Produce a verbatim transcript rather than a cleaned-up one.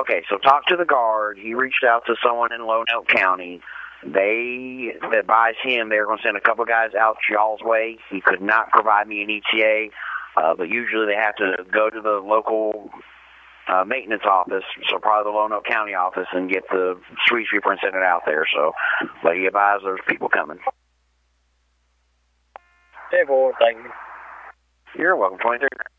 Okay, so talk to the guard. He reached out to someone in Lone Elk County. They advised him they were going to send a couple of guys out y'all's way. He could not provide me an E T A, uh, but usually they have to go to the local uh, maintenance office, so probably the Lone Elk County office, and get the street sweeper and send it out there. So, but he advised there's people coming. ten four, thank you. You're welcome, twenty-three.